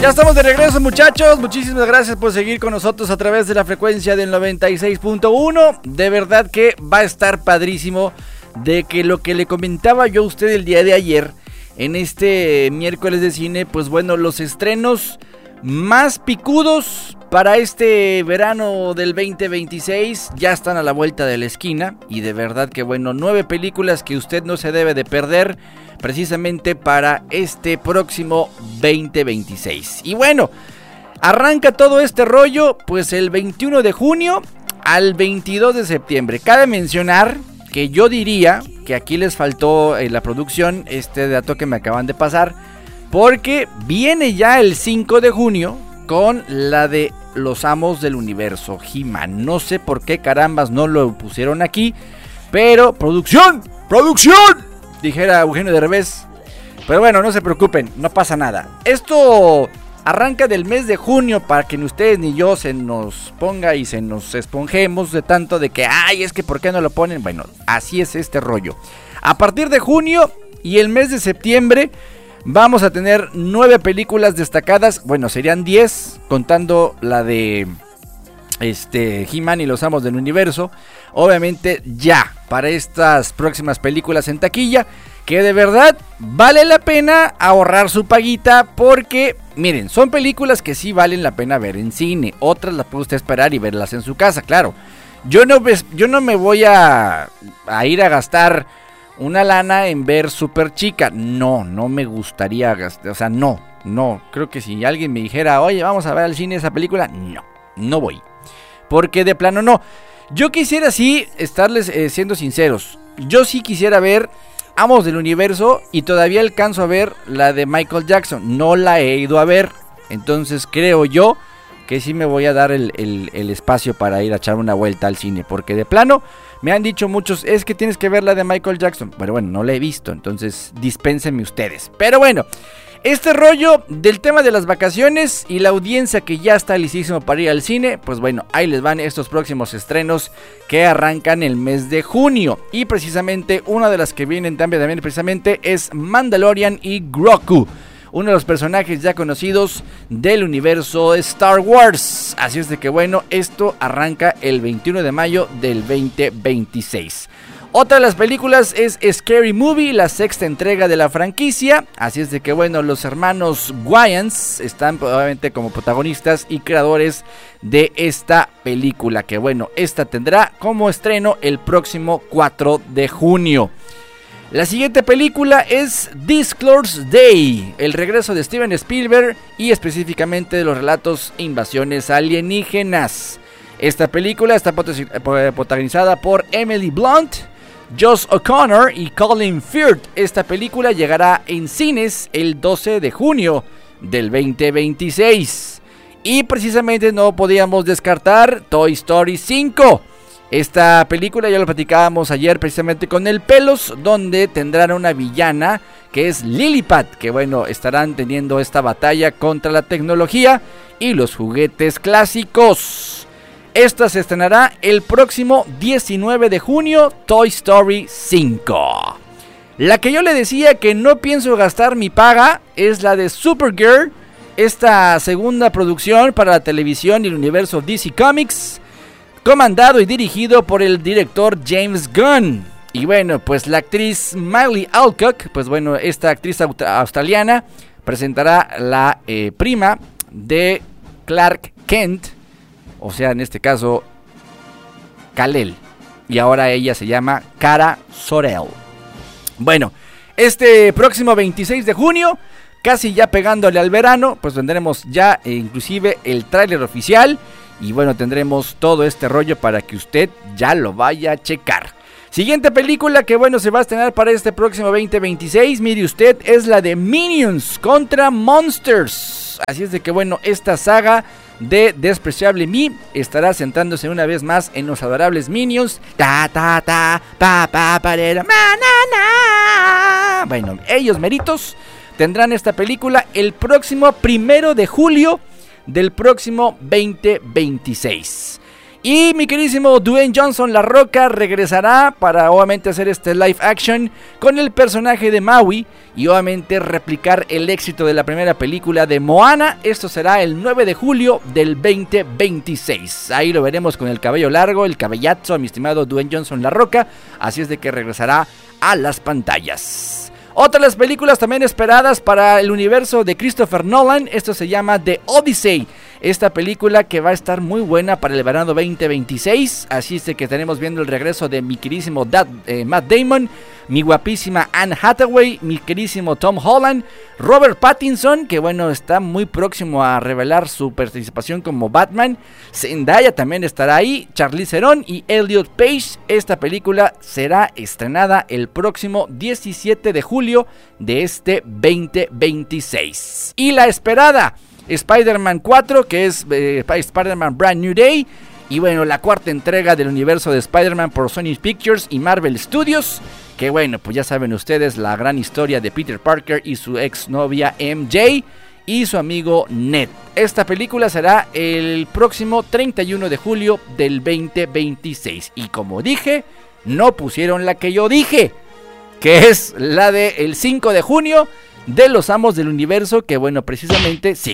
Ya estamos de regreso, muchachos. Muchísimas gracias por seguir con nosotros a través de la frecuencia del 96.1. De verdad que va a estar padrísimo de que lo que le comentaba yo a usted el día de ayer en este miércoles de cine, pues bueno, los estrenos más picudos para este verano del 2026 ya están a la vuelta de la esquina. Y de verdad que bueno, 9 películas que usted no se debe de perder precisamente para este próximo 2026. Y bueno, arranca todo este rollo pues el 21 de junio al 22 de septiembre. Cabe mencionar que yo diría que aquí les faltó en la producción este dato que me acaban de pasar, porque viene ya el 5 de junio con la de Los Amos del Universo, He-Man. No sé por qué carambas no lo pusieron aquí, pero ¡producción! Dijera Eugenio Derbez. Pero bueno, no se preocupen, no pasa nada. Esto arranca del mes de junio para que ni ustedes ni yo se nos ponga y se nos esponjemos de tanto de que, ay, es que ¿por qué no lo ponen? Bueno, así es este rollo. A partir de junio y el mes de septiembre vamos a tener 9 películas destacadas. Bueno, serían 10 contando la de He-Man y los Amos del Universo. Obviamente ya para estas próximas películas en taquilla, que de verdad vale la pena ahorrar su paguita, porque miren, son películas que sí valen la pena ver en cine. Otras las puede usted esperar y verlas en su casa, claro. Yo no me voy a ir a gastar una lana en ver Super Chica. No me gustaría gastar, o sea, no. Creo que si alguien me dijera, oye, vamos a ver al cine esa película, no voy. Porque de plano no. Yo quisiera sí estarles siendo sinceros. Yo sí quisiera ver Amos del Universo y todavía alcanzo a ver la de Michael Jackson. No la he ido a ver. Entonces creo yo que sí me voy a dar el espacio para ir a echar una vuelta al cine. Porque de plano me han dicho muchos, es que tienes que ver la de Michael Jackson. Pero bueno, no la he visto. Entonces dispénsenme ustedes. Pero bueno, este rollo del tema de las vacaciones y la audiencia que ya está listísimo para ir al cine, pues bueno, ahí les van estos próximos estrenos que arrancan el mes de junio. Y precisamente una de las que vienen también precisamente es Mandalorian y Grogu, uno de los personajes ya conocidos del universo Star Wars. Así es de que bueno, esto arranca el 21 de mayo del 2026. Otra de las películas es Scary Movie, la 6ª entrega de la franquicia. Así es de que bueno, los hermanos Wayans están probablemente como protagonistas y creadores de esta película, que bueno, esta tendrá como estreno el próximo 4 de junio. La siguiente película es Disclosure Day, el regreso de Steven Spielberg y específicamente de los relatos Invasiones Alienígenas. Esta película está protagonizada por Emily Blunt, Josh O'Connor y Colin Firth. Esta película llegará en cines el 12 de junio del 2026. Y precisamente no podíamos descartar Toy Story 5. Esta película ya lo platicábamos ayer precisamente con el Pelos, donde tendrán una villana que es Lilliput, que bueno, estarán teniendo esta batalla contra la tecnología y los juguetes clásicos. Esta se estrenará el próximo 19 de junio, Toy Story 5. La que yo le decía que no pienso gastar mi paga es la de Supergirl, esta segunda producción para la televisión y el universo DC Comics, comandado y dirigido por el director James Gunn. Y bueno, pues la actriz Miley Alcock, pues bueno, esta actriz australiana presentará la prima de Clark Kent, o sea, en este caso, Kal-El. Y ahora ella se llama Kara Zor-El. Bueno, este próximo 26 de junio, casi ya pegándole al verano, pues tendremos ya inclusive el tráiler oficial. Y bueno, tendremos todo este rollo para que usted ya lo vaya a checar. Siguiente película que bueno, se va a estrenar para este próximo 2026, mire usted, es la de Minions contra Monsters. Así es de que bueno, esta saga de Despreciable Me estará centrándose una vez más en los adorables Minions. Bueno, ellos meritos tendrán esta película el próximo 1 de julio del próximo 2026. Y mi queridísimo Dwayne Johnson La Roca regresará para obviamente hacer este live action con el personaje de Maui y obviamente replicar el éxito de la primera película de Moana. Esto será el 9 de julio del 2026. Ahí lo veremos con el cabello largo, el cabellazo, mi estimado Dwayne Johnson La Roca. Así es de que regresará a las pantallas. Otras las películas también esperadas para el universo de Christopher Nolan. Esto se llama The Odyssey. Esta película que va a estar muy buena para el verano 2026. Así es de que estaremos viendo el regreso de mi queridísimo Matt Damon, mi guapísima Anne Hathaway, mi queridísimo Tom Holland, Robert Pattinson, que bueno, está muy próximo a revelar su participación como Batman. Zendaya también estará ahí, Charlize Theron y Elliot Page. Esta película será estrenada el próximo 17 de julio de este 2026. Y la esperada Spider-Man 4, que es Spider-Man Brand New Day. Y bueno, la cuarta entrega del universo de Spider-Man por Sony Pictures y Marvel Studios. Que bueno, pues ya saben ustedes la gran historia de Peter Parker y su exnovia MJ y su amigo Ned. Esta película será el próximo 31 de julio del 2026. Y como dije, no pusieron la que yo dije, que es la del 5 de junio de Los Amos del Universo. Que bueno, precisamente, sí,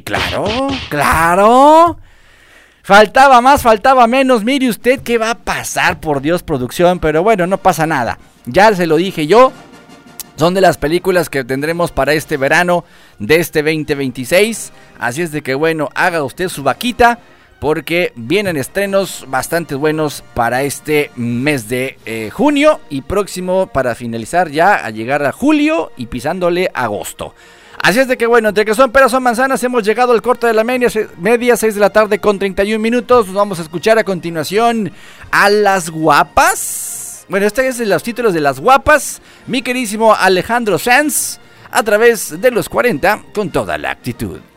claro. Faltaba más, faltaba menos. Mire usted qué va a pasar, por Dios, producción. Pero bueno, no pasa nada. Ya se lo dije yo. Son de las películas que tendremos para este verano de este 2026. Así es de que bueno, haga usted su vaquita, porque vienen estrenos bastante buenos para este mes de junio. Y próximo para finalizar ya a llegar a julio y pisándole agosto. Así es de que bueno, entre que son peras son manzanas, hemos llegado al corte de la media, 6 de la tarde con 31 minutos. Nos vamos a escuchar a continuación a Las Guapas. Bueno, este es los títulos de Las Guapas. Mi queridísimo Alejandro Sanz, a través de los 40 con toda la actitud.